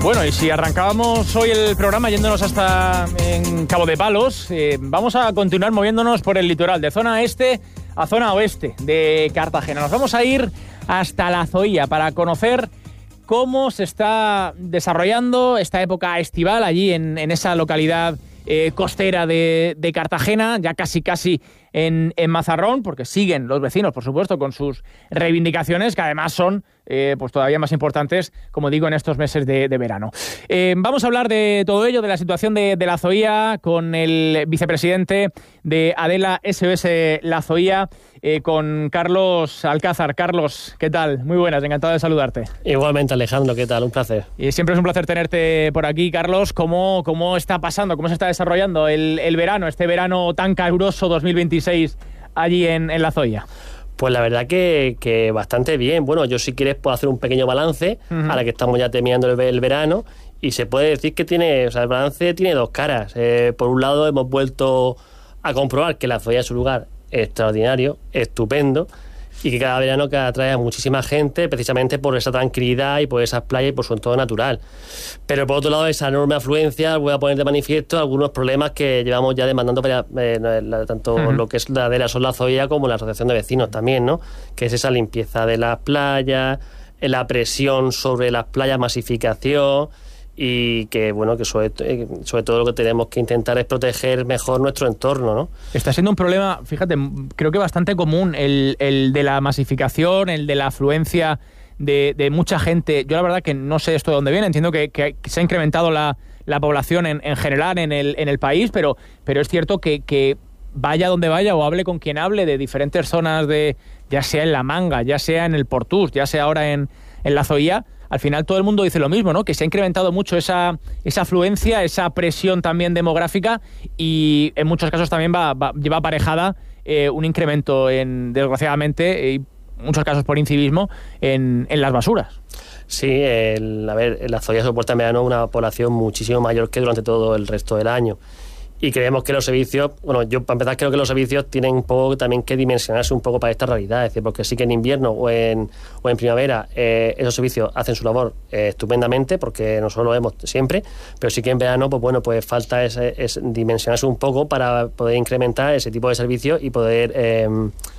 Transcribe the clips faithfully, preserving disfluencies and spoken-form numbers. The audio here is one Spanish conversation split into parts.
Bueno, y si arrancábamos hoy el programa yéndonos hasta en Cabo de Palos, eh, vamos a continuar moviéndonos por el litoral, de zona este a zona oeste de Cartagena. Nos vamos a ir hasta La Zoía para conocer cómo se está desarrollando esta época estival allí en, en esa localidad eh, costera de, de Cartagena, ya casi casi en, en Mazarrón, porque siguen los vecinos, por supuesto, con sus reivindicaciones, que además son eh, pues todavía más importantes, como digo, en estos meses de, de verano. Eh, vamos a hablar de todo ello, de la situación de, de La Zoía, con el vicepresidente de Adela S O S La Zoía, eh, con Carlos Alcázar. Carlos, ¿qué tal? Muy buenas, encantado de saludarte. Igualmente, Alejandro, ¿qué tal? Un placer. Y siempre es un placer tenerte por aquí, Carlos. ¿Cómo, cómo está pasando, cómo se está desarrollando el, el verano, este verano tan caluroso dos mil veintiséis allí en, en La Zoía? Pues la verdad que, que bastante bien. Bueno, yo si quieres puedo hacer un pequeño balance, uh-huh. ahora que estamos ya terminando el, el verano, y se puede decir que tiene, o sea, el balance tiene dos caras. Eh, por un lado hemos vuelto a comprobar que La Zoía es un lugar extraordinario, estupendo, y que cada verano que atrae a muchísima gente precisamente por esa tranquilidad y por esas playas y por su entorno natural. Pero por otro lado, esa enorme afluencia, voy a poner de manifiesto algunos problemas que llevamos ya demandando para, eh, tanto uh-huh. lo que es la de la Sol La Zoía como la asociación de vecinos también, ¿no? Que es esa limpieza de las playas, la presión sobre las playas, masificación, y que bueno, que sobre, sobre todo lo que tenemos que intentar es proteger mejor nuestro entorno, ¿no? Está siendo un problema, fíjate, creo que bastante común el, el de la masificación, el de la afluencia de, de mucha gente. Yo la verdad que no sé esto de dónde viene, entiendo que, que se ha incrementado la, la población en, en general en el, en el país, pero, pero es cierto que, que vaya donde vaya o hable con quien hable de diferentes zonas, de ya sea en La Manga, ya sea en el Portús, ya sea ahora en, en La Zoía, al final todo el mundo dice lo mismo, ¿no? Que se ha incrementado mucho esa, esa afluencia, esa presión también demográfica, y en muchos casos también va, va, lleva aparejada eh, un incremento, en, desgraciadamente, y en muchos casos por incivismo, en, en las basuras. Sí, el, a ver, La Zoía soporta en verano una población muchísimo mayor que durante todo el resto del año. Y creemos que los servicios, bueno, yo para empezar creo que los servicios tienen un poco también que dimensionarse un poco para esta realidad, es decir, porque sí que en invierno o en, o en primavera eh, esos servicios hacen su labor eh, estupendamente, porque nosotros lo vemos siempre, pero sí que en verano, pues bueno, pues falta ese, es dimensionarse un poco para poder incrementar ese tipo de servicios y poder... Eh,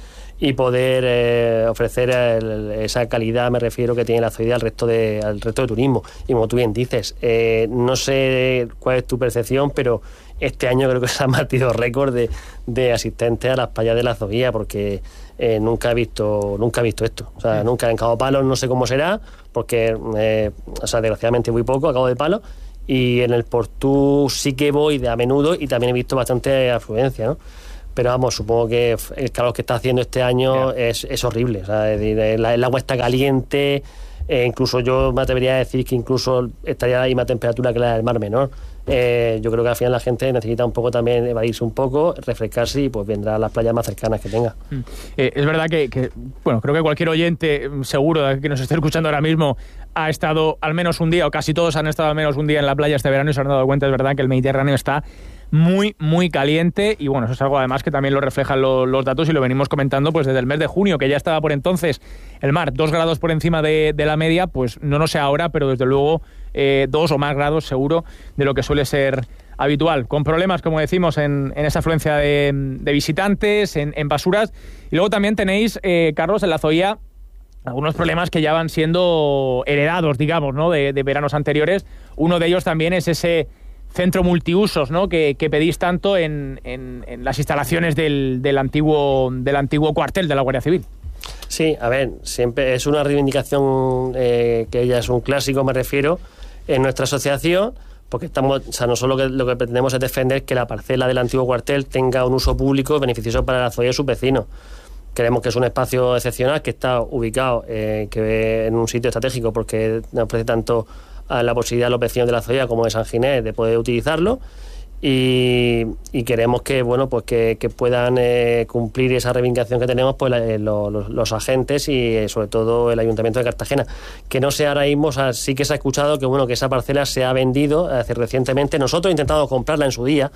y poder eh, ofrecer el, esa calidad, me refiero, que tiene La Zoía al resto de al resto de turismo. Y como tú bien dices, eh, no sé cuál es tu percepción, pero este año creo que se han batido récord de, de asistentes a las playas de La Zoía, porque eh, nunca he visto nunca he visto esto. O sea, nunca en Cabo de Palos, no sé cómo será, porque eh, o sea, desgraciadamente muy poco a Cabo de Palos, y en el Portú sí que voy de a menudo y también he visto bastante afluencia, ¿no? Pero vamos, supongo que el calor que está haciendo este año yeah. es, es horrible. O sea, es decir, el, el agua está caliente, eh, incluso yo me atrevería a decir que incluso estaría a la misma temperatura que la del Mar Menor. Eh, yo creo que al final la gente necesita un poco también evadirse un poco, refrescarse, y pues vendrá a las playas más cercanas que tenga. Eh, es verdad que, que, bueno, creo que cualquier oyente seguro que nos esté escuchando ahora mismo ha estado al menos un día, o casi todos han estado al menos un día en la playa este verano y se han dado cuenta, es verdad, que el Mediterráneo está muy, muy caliente, y bueno, eso es algo además que también lo reflejan lo, los datos, y lo venimos comentando pues desde el mes de junio, que ya estaba por entonces el mar dos grados por encima de, de la media. Pues no, no sé ahora, pero desde luego eh, dos o más grados seguro de lo que suele ser habitual, con problemas, como decimos, en, en esa afluencia de, de visitantes, en, en basuras. Y luego también tenéis, eh, Carlos, en La Zoía, algunos problemas que ya van siendo heredados, digamos, ¿no? de, de veranos anteriores. Uno de ellos también es ese centro multiusos, ¿no? que, que pedís tanto en, en, en las instalaciones del, del, antiguo, del antiguo cuartel de la Guardia Civil. Sí, a ver, siempre es una reivindicación eh, que ya es un clásico, me refiero, en nuestra asociación, porque estamos, o sea, no solo que lo que pretendemos es defender que la parcela del antiguo cuartel tenga un uso público beneficioso para La Zoía y sus vecinos. Creemos que es un espacio excepcional, que está ubicado eh, que en un sitio estratégico, porque nos ofrece tanto a la posibilidad a los vecinos de La Zoía como de San Ginés de poder utilizarlo, y, y queremos que bueno pues que, que puedan eh, cumplir esa reivindicación que tenemos pues la, eh, los, los, los agentes y eh, sobre todo el Ayuntamiento de Cartagena, que no sé ahora mismo, o sea, sí que se ha escuchado que bueno que esa parcela se ha vendido hace recientemente. Nosotros intentamos comprarla en su día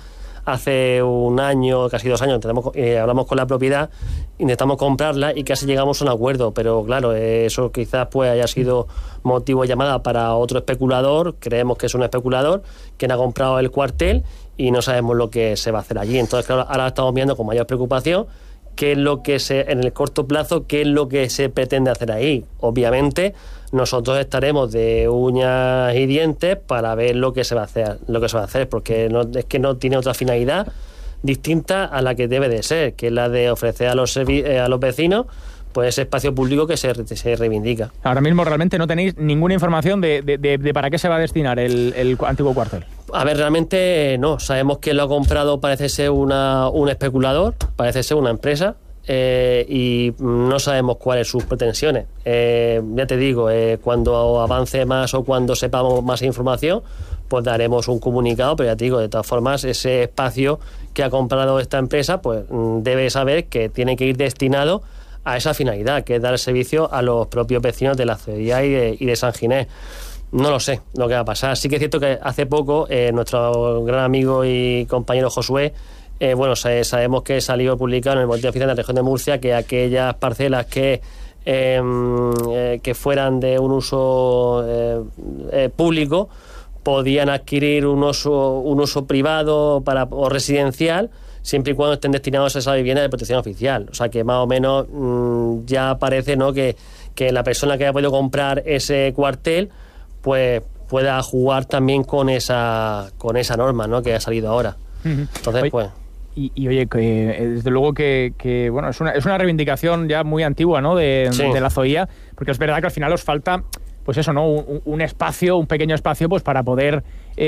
hace un año, casi dos años, intentamos, eh, hablamos con la propiedad, intentamos comprarla y casi llegamos a un acuerdo, pero claro, eh, eso quizás pues haya sido motivo de llamada para otro especulador, creemos que es un especulador, quien ha comprado el cuartel y no sabemos lo que se va a hacer allí. Entonces, claro, ahora estamos viendo con mayor preocupación qué es lo que se, en el corto plazo, qué es lo que se pretende hacer ahí. Obviamente, nosotros estaremos de uñas y dientes para ver lo que se va a hacer, lo que se va a hacer, porque no, es que no tiene otra finalidad distinta a la que debe de ser, que es la de ofrecer a los servi- eh, a los vecinos pues ese espacio público que se, se reivindica. Ahora mismo realmente no tenéis ninguna información de, de, de, de para qué se va a destinar el, el antiguo cuartel. A ver, realmente no. Sabemos que lo ha comprado, parece ser una, un especulador, parece ser una empresa, eh, y no sabemos cuáles son sus pretensiones. Eh, ya te digo, eh, cuando avance más o cuando sepamos más información, pues daremos un comunicado, pero ya te digo, de todas formas, ese espacio que ha comprado esta empresa, pues debe saber que tiene que ir destinado a esa finalidad, que es dar servicio a los propios vecinos de la ciudad y de, y de San Ginés. No lo sé lo que va a pasar. Sí que es cierto que hace poco eh, nuestro gran amigo y compañero Josué, eh, bueno, sabemos que salió publicado en el Boletín Oficial de la Región de Murcia que aquellas parcelas que eh, eh, que fueran de un uso eh, eh, público podían adquirir un uso, un uso privado para, o residencial, siempre y cuando estén destinados a esa vivienda de protección oficial. O sea que más o menos mmm, ya parece, ¿no?, que, que la persona que haya podido comprar ese cuartel pues pueda jugar también con esa con esa norma, ¿no?, que ha salido ahora. Uh-huh. Entonces, oye, pues... Y, y oye, que, desde luego que, que bueno, es una, es una reivindicación ya muy antigua, ¿no?, de, sí. de la Zoía, porque es verdad que al final os falta, pues eso, ¿no?, un, un espacio, un pequeño espacio, pues para poder,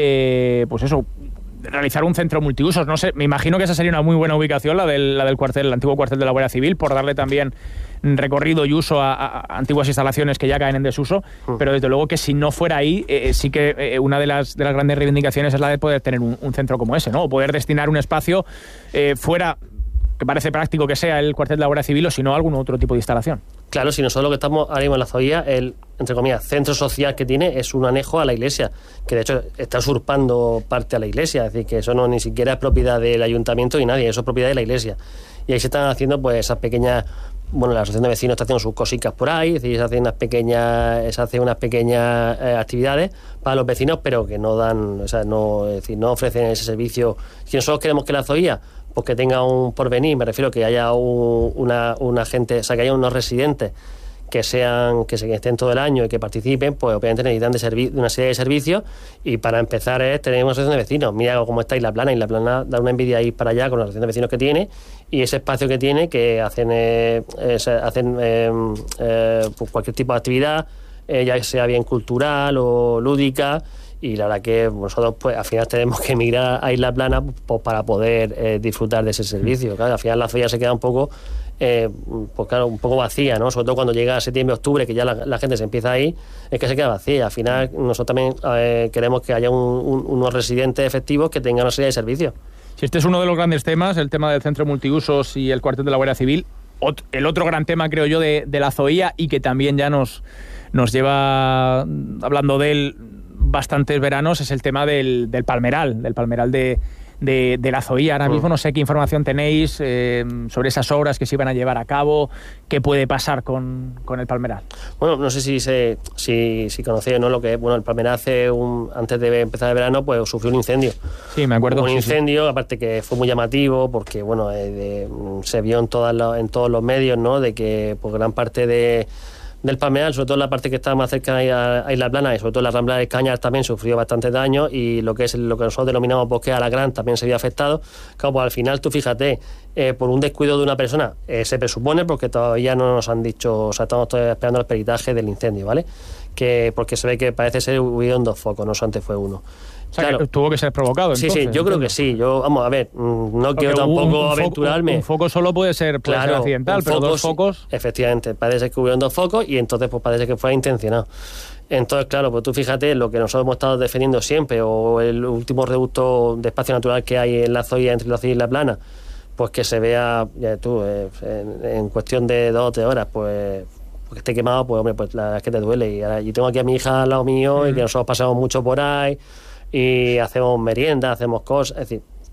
eh, pues eso, realizar un centro multiusos. No sé, me imagino que esa sería una muy buena ubicación, la del, la del cuartel, el antiguo cuartel de la Guardia Civil, por darle también recorrido y uso a, a antiguas instalaciones que ya caen en desuso, mm. pero desde luego que si no fuera ahí, eh, sí que eh, una de las, de las grandes reivindicaciones es la de poder tener un, un centro como ese, ¿no? O poder destinar un espacio eh, fuera, que parece práctico que sea el cuartel de la Guardia Civil, o si no, algún otro tipo de instalación. Claro, si nosotros lo que estamos ahora mismo en la Zoía, el, entre comillas, centro social que tiene es un anejo a la iglesia, que de hecho está usurpando parte a la iglesia, es decir, que eso no ni siquiera es propiedad del ayuntamiento ni nadie, eso es propiedad de la iglesia. Y ahí se están haciendo pues esas pequeñas, bueno, la asociación de vecinos está haciendo sus cositas por ahí, es decir, se hacen unas pequeñas, se hacen unas pequeñas eh, actividades para los vecinos, pero que no dan, o sea, no, es decir, no ofrecen ese servicio. Si nosotros queremos que la Zoía pues que tenga un porvenir, me refiero que haya un, una, una gente, o sea, que haya unos residentes que sean, que se estén todo el año y que participen, pues obviamente necesitan de, servi- de una serie de servicios, y para empezar es tener una asociación de vecinos. Mira cómo está Isla Plana, Isla Plana da una envidia ir para allá con la asociación de vecinos que tiene, y ese espacio que tiene, que hacen eh, eh, hacen eh, eh, pues cualquier tipo de actividad, eh, ya sea bien cultural o lúdica. Y la verdad que nosotros pues al final tenemos que emigrar a Isla Plana pues, para poder eh, disfrutar de ese servicio. Claro, al final la feria se queda un poco eh, pues claro, un poco vacía, ¿no? Sobre todo cuando llega septiembre, octubre, que ya la, la gente se empieza a ir, es que se queda vacía. Al final nosotros también eh, queremos que haya un, un, unos residentes efectivos que tengan una serie de servicios. Si este es uno de los grandes temas, el tema del centro multiusos y el cuartel de la Guardia Civil, ot- el otro gran tema, creo yo, de, de la Zoía, y que también ya nos, nos lleva hablando de él bastantes veranos, es el tema del, del palmeral, del palmeral de, de, de la Zoía. Ahora mismo no sé qué información tenéis eh, sobre esas obras que se iban a llevar a cabo, qué puede pasar con, con el palmeral. Bueno, no sé si se, si, si conocéis, ¿no?, lo que bueno, el palmeral hace un, antes de empezar el verano, pues sufrió un incendio. Sí, me acuerdo. Un sí, incendio, sí. Aparte que fue muy llamativo, porque bueno, eh, de, se vio en todas la, en todos los medios, ¿no?, de que pues gran parte de del palmeral, sobre todo la parte que está más cerca a Isla Plana y sobre todo la Rambla del Cañar, también sufrió bastante daño, y lo que es lo que nosotros denominamos bosque Alagrán también se vio afectado. Claro, pues al final tú fíjate, eh, por un descuido de una persona, eh, se presupone, porque todavía no nos han dicho, o sea, estamos todavía esperando el peritaje del incendio, ¿vale? Que porque se ve que parece ser hubieron dos focos, no solamente fue uno. O sea, claro, que tuvo que ser provocado, entonces. Sí, sí, yo creo que sí. Yo, vamos, a ver, no Porque quiero tampoco un, un aventurarme. Foco, un foco solo puede ser, puede claro, ser accidental, pero foco, dos focos... Efectivamente, parece que hubieron dos focos y entonces pues parece que fue intencionado. Entonces, claro, pues tú fíjate lo que nosotros hemos estado defendiendo siempre, o el último reducto de espacio natural que hay en la Zoía, entre la Zoía y la Plana, pues que se vea, ya tú, eh, en, en cuestión de dos o tres horas, pues... porque esté quemado, pues hombre, pues la verdad es que te duele. Y ahora yo tengo aquí a mi hija al lado mío, mm. y que nosotros pasamos mucho por ahí, y hacemos merienda, hacemos cosas, es decir,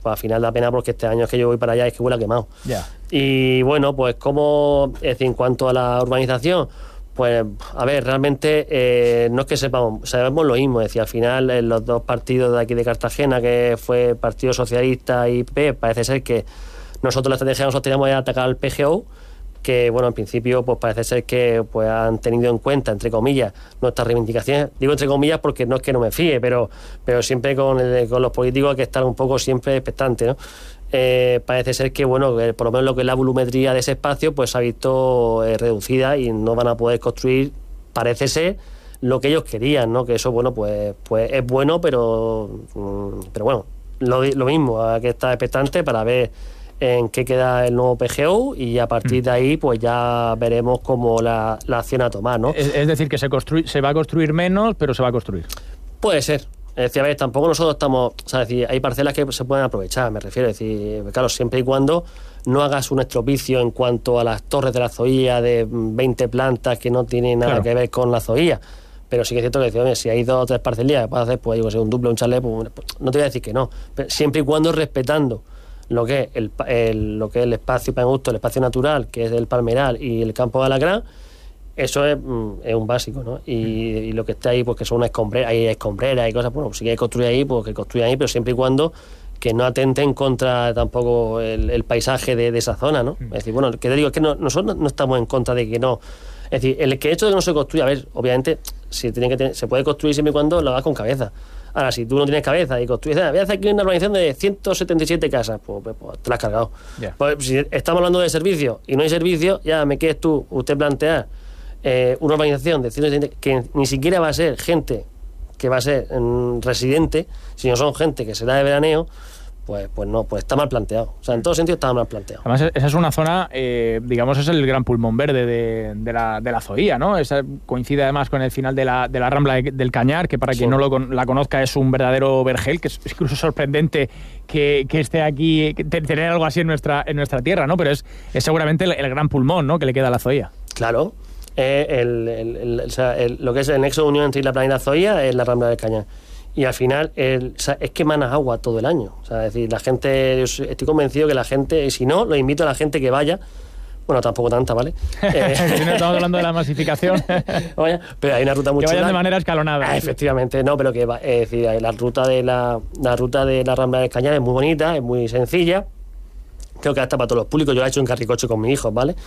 pues al final da pena porque este año es que yo voy para allá es que huele a quemado. Yeah. Y bueno, pues como, es decir, en cuanto a la urbanización, pues a ver, realmente eh, no es que sepamos, sabemos lo mismo, es decir, al final en los dos partidos de aquí de Cartagena, que fue Partido Socialista y P P, parece ser que nosotros la estrategia que nosotros teníamos era atacar al P G O, que bueno, en principio pues parece ser que pues han tenido en cuenta, entre comillas, nuestras reivindicaciones. Digo entre comillas porque no es que no me fíe, pero, pero siempre con, el, con los políticos hay que estar un poco siempre expectante, ¿no? Eh, parece ser que bueno, que por lo menos lo que es la volumetría de ese espacio pues se ha visto eh, reducida y no van a poder construir, parece ser, lo que ellos querían, ¿no? Que eso bueno, pues, pues es bueno, pero, pero bueno, lo, lo mismo, hay que estar expectante para ver en qué queda el nuevo P G O y a partir de ahí pues ya veremos cómo la, la acción a tomar, ¿no? Es, es decir, que se, construy, se va a construir menos, pero se va a construir. Puede ser. Es decir, a ver, tampoco nosotros estamos... O sea, es decir, hay parcelas que se pueden aprovechar, me refiero. Es decir, claro, siempre y cuando no hagas un estropicio en cuanto a las torres de la Zoía de veinte plantas que no tienen nada claro. que ver con la Zoía. Pero sí que es cierto que decir, oye, si hay dos o tres parcelillas que puedes hacer, pues, yo sé, un duplo, un chalet, pues, no te voy a decir que no. Pero siempre y cuando respetando lo que es el, el, lo que es el espacio para gusto, el espacio natural, que es el Palmeral y el campo de Alacrán, eso es, es un básico, ¿no? Y, y lo que está ahí, pues que son una escombrera, hay escombreras y cosas, bueno, pues si hay que construir ahí, pues que construyan ahí, pero siempre y cuando que no atenten contra tampoco el, el paisaje de, de esa zona, ¿no? Es decir, bueno, que te digo, es que no, nosotros no estamos en contra de que no... Es decir, el que hecho de que no se construya, a ver, obviamente, si tiene que tener, se puede construir siempre y cuando lo hagas con cabeza. Ahora, si tú no tienes cabeza y construyes, voy a hacer aquí una urbanización de ciento setenta y siete casas, pues, pues, pues te la has cargado. Yeah. Pues, si estamos hablando de servicios y no hay servicios, ya me quedes tú, usted plantear eh, una urbanización de ciento setenta que ni siquiera va a ser gente que va a ser mm, residente, sino son gente que será de veraneo, pues, pues no, pues está mal planteado. O sea, en todo sentido está mal planteado. Además, esa es una zona, eh, digamos, es el gran pulmón verde de, de, la, de la Zoía, ¿no? Esa coincide además con el final de la, de la Rambla de, del Cañar, que para quien sí. no lo, la conozca es un verdadero vergel, que es incluso sorprendente que, que esté aquí, que tener algo así en nuestra, en nuestra tierra, ¿no? Pero es, es seguramente el, el gran pulmón, ¿no?, que le queda a la Zoía. Claro. Eh, el, el, el, o sea, el, lo que es el nexo de unión entre la Plana y la Zoía es la Rambla del Cañar. Y al final el, o sea, es que emanas agua todo el año. O sea, es decir, la gente, yo estoy convencido que la gente, si no, lo invito a la gente que vaya. Bueno, tampoco tanta, ¿vale? Eh, si no estamos hablando de la masificación. Vaya, pero hay una ruta muy chula. Que vayan chula. de manera escalonada. Ah, efectivamente, no, pero que va, es decir, la ruta de la, la ruta de la Rambla del Cañar es muy bonita, es muy sencilla. Creo que hasta para todos los públicos. Yo la he hecho en carricoche con mis hijos, ¿vale?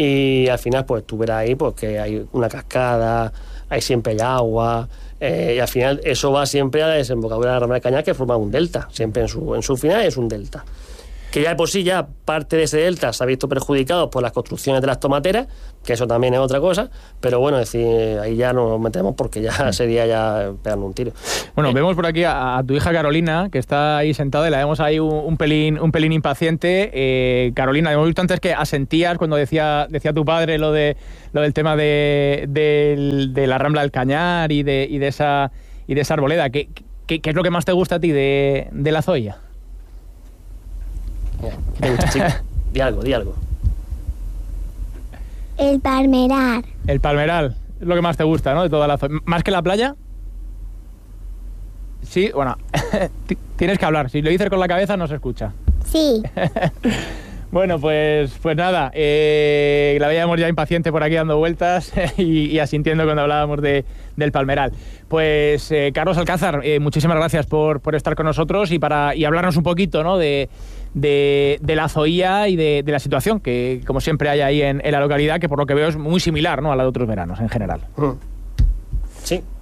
Y al final, pues tú verás ahí pues, que hay una cascada, hay siempre hay agua, eh, y al final eso va siempre a la desembocadura de la Rambla del Cañar, que forma un delta, siempre en su, en su final es un delta. Que ya de por sí ya parte de ese delta se ha visto perjudicado por las construcciones de las tomateras, que eso también es otra cosa, pero bueno, es decir, ahí ya nos metemos porque ya sería ya pegando un tiro. Bueno, eh. vemos por aquí a, a tu hija Carolina, que está ahí sentada y la vemos ahí un, un pelín un pelín impaciente. Eh, Carolina, hemos visto antes que asentías cuando decía decía tu padre lo de lo del tema de, de, de la Rambla del Cañar y de, y de esa y de esa arboleda. ¿Qué, qué, qué es lo que más te gusta a ti de, de la Zoía? Me gusta, chica. Di algo, di algo. El Palmeral. El Palmeral, es lo que más te gusta, ¿no? De toda la zona. ¿Más que la playa? Sí, bueno, tienes que hablar. Si lo dices con la cabeza no se escucha. Sí. Bueno, pues, pues nada, eh, la veíamos ya impaciente por aquí dando vueltas y, y asintiendo cuando hablábamos de, del Palmeral. Pues eh, Carlos Alcázar, eh, muchísimas gracias por, por estar con nosotros y para y hablarnos un poquito, ¿no?, de, de, de la Zoía y de, de la situación que, como siempre, hay ahí en, en la localidad, que por lo que veo es muy similar, ¿no?, a la de otros veranos en general. Sí.